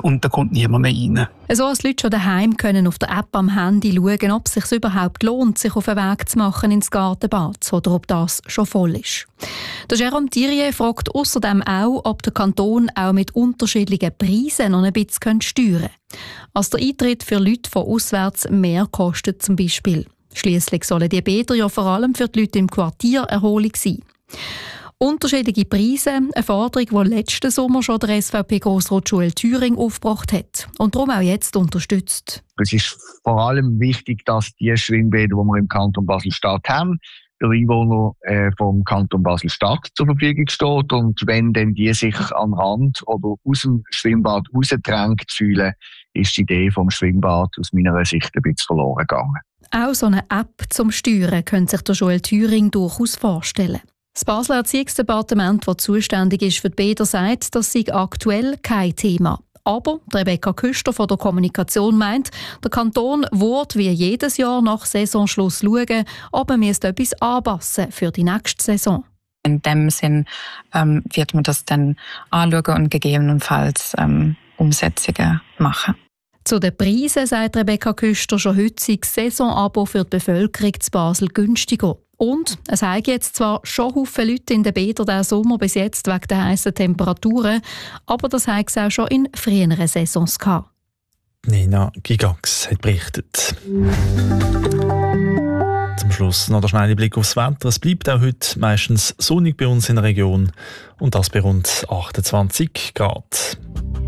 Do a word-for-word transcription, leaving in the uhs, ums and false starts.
und da kommt niemand mehr rein. So als Leute schon daheim können auf der App am Handy schauen, ob es sich überhaupt lohnt, sich auf den Weg zu machen ins Gartenbad oder ob das schon voll ist. Der Jérôme Thirier fragt außerdem auch, ob der Kanton auch mit unterschiedlichen Preisen noch ein bisschen steuern könnte. Als der Eintritt für Leute von auswärts mehr kostet zum Beispiel. Schliesslich sollen die Bäder ja vor allem für die Leute im Quartier Erholung sein. Unterschiedliche Preise, eine Forderung, die letzten Sommer schon der S V P-Grossrat Joel Thüring aufgebracht hat und darum auch jetzt unterstützt. Es ist vor allem wichtig, dass die Schwimmbäder, die wir im Kanton Basel-Stadt haben, der Einwohner äh, vom Kanton Basel-Stadt zur Verfügung steht. Und wenn dann die sich an Rand oder aus dem Schwimmbad rausgedrängt fühlen, ist die Idee vom Schwimmbad aus meiner Sicht ein bisschen verloren gegangen. Auch so eine App zum Steuern könnte sich der Joel Thüring durchaus vorstellen. Das Basler Erziehungsdepartement, das zuständig ist für die Bäder, sagt, das sei aktuell kein Thema. Aber Rebecca Küster von der Kommunikation meint, der Kanton wird wie jedes Jahr nach Saisonschluss schauen, ob er etwas anpassen für die nächste Saison. In dem Sinn ähm, wird man das dann anschauen und gegebenenfalls ähm, Umsetzungen machen. Zu den Preisen sagt Rebecca Küster, schon heute sei das Saisonabo für die Bevölkerung zu Basel günstiger. Und es haben jetzt zwar schon viele Leute in den Bädern diesen Sommer bis jetzt wegen der heißen Temperaturen, aber das haben es auch schon in früheren Saisons gehabt. Nina Gigax hat berichtet. Zum Schluss noch der schnelle Blick aufs Wetter. Es bleibt auch heute meistens sonnig bei uns in der Region und das bei rund achtundzwanzig Grad.